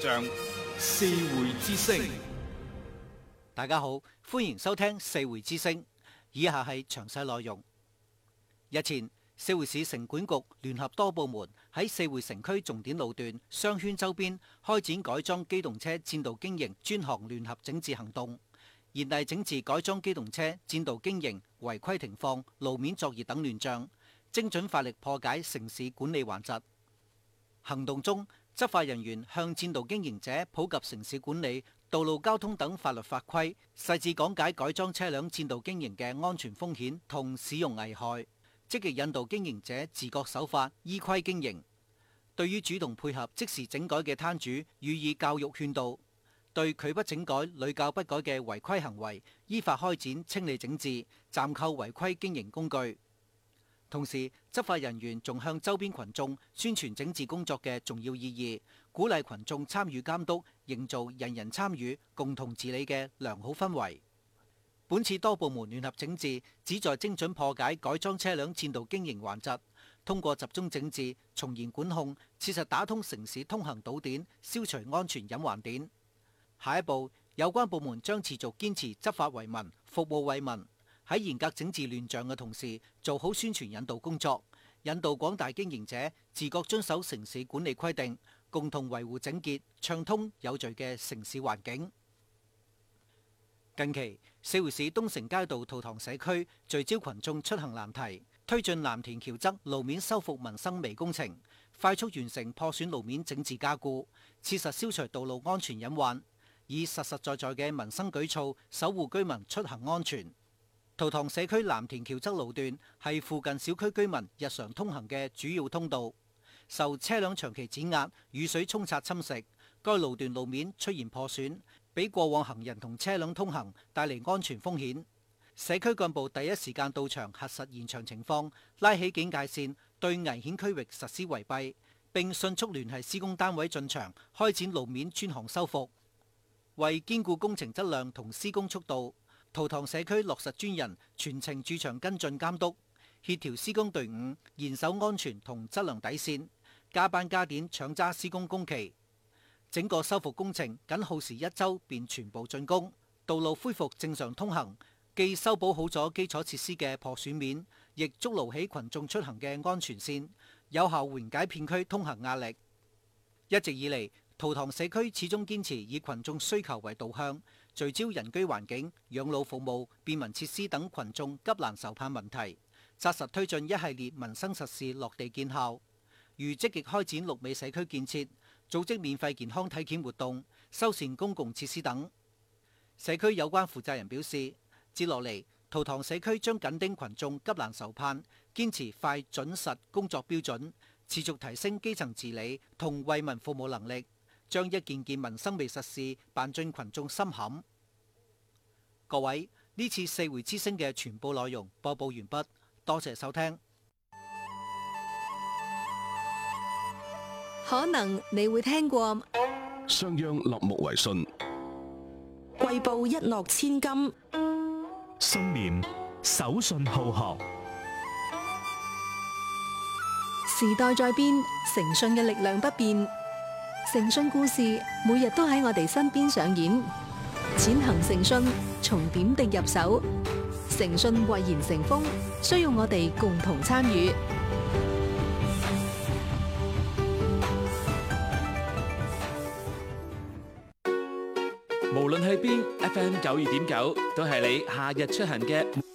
章，四會之聲。 大家好，歡迎收聽四會之聲。以下係詳細內容。日前，四會市城管局聯合多部門喺四會城區重點路段商圈周邊開展改裝機動車佔道經營專項聯合整治行動，嚴厲整治改裝機動車佔道經營、違規停放、路面作業等亂象，精準發力破解城市管理頑疾。行動中，執法人員向佔道經營者普及城市管理、道路交通等法律法規，細緻講解改裝車輛佔道經營嘅安全風險同使用危害，積極引導經營者自覺守法、依規經營。對於主動配合即時整改嘅攤主，予以教育勸導；對拒不整改、屢教不改嘅違規行為，依法開展清理整治，暫扣違規經營工具。同時，執法人員仲向周邊群眾宣傳整治工作嘅重要意義，鼓勵群眾參與監督，營造人人參與、共同治理嘅良好氛圍。本次多部門聯合整治，旨在精準破解改裝車輛佔道經營頑疾，通過集中整治、從嚴管控，切實打通城市通行堵點，消除安全隱患點。下一步，有關部門將持續堅持執法為民、服務為民。喺嚴格整治亂象嘅同時，做好宣傳引導工作，引導廣大經營者自覺遵守城市管理規定，共同維護整潔、暢通有序嘅城市環境。近期，四會市東城街道圖塘社區聚焦群眾出行難題，推進藍田橋側路面修復民生微工程，快速完成破損路面整治加固，切實消除道路安全隱患，以實實在在嘅民生舉措守護居民出行安全。圖塘社區藍田橋側路段係附近小區居民日常通行嘅主要通道，受車輛長期擠壓、雨水沖刷侵蝕，該路段路面出現破損，俾過往行人同車輛通行帶嚟安全風險。社區幹部第一時間到場核實現場情況，拉起警戒線，對危險區域實施圍蔽，並迅速聯繫施工單位進場開展路面專項修復。為兼顧工程質量同施工速度，圖塘社區落實專人全程駐場跟進監督，協調施工隊伍，嚴守安全同質量底線，加班加點搶揸施工工期。整個修復工程僅耗時1週便全部竣工，道路恢復正常通行，既修補好咗基礎設施嘅破損面，亦築牢起群眾出行嘅安全線，有效緩解片區通行壓力。一直以嚟，圖塘社區始終堅持以群眾需求為導向，聚焦人居環境、養老服務、便民設施等群眾急難愁盼問題，紮實推進一系列民生實事落地見效，如積極開展綠美社區建設、組織免費健康體檢活動、修繕公共設施等。社區有關負責人表示，接落嚟，圖塘社區將緊盯群眾急難愁盼，堅持快準實工作標準，持續提升基層治理同為民服務能力，將一件件民生微實事辦進群眾心坎。各位，呢次四會之聲嘅全部內容播報完畢，多謝收聽。 可能你會聽過商鞅立木為信， 貴報一諾千金， 新年手信好學。 時代在變，誠信嘅力量不變。誠信故事每日都喺我哋身邊上演，踐行誠信，從點滴入手，誠信蔚然成風，需要我哋共同參與。 無論去邊，FM 92.9都係你夏日出行嘅